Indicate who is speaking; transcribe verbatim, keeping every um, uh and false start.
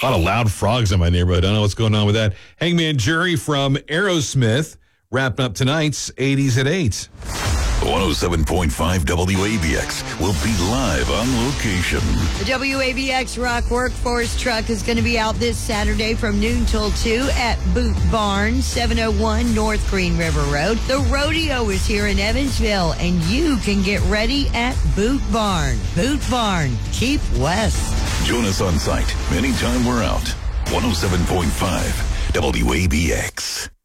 Speaker 1: A lot of loud frogs in my neighborhood. I don't know what's going on with that. Hangman Jury from Aerosmith wrapping up tonight's eighties at eight.
Speaker 2: one oh seven point five W A B X will be live on location.
Speaker 3: The W A B X Rock Workforce Truck is going to be out this Saturday from noon till two at Boot Barn, seven oh one North Green River Road. The rodeo is here in Evansville, and you can get ready at Boot Barn. Boot Barn, keep west.
Speaker 2: Join us on site anytime we're out. one oh seven point five W A B X.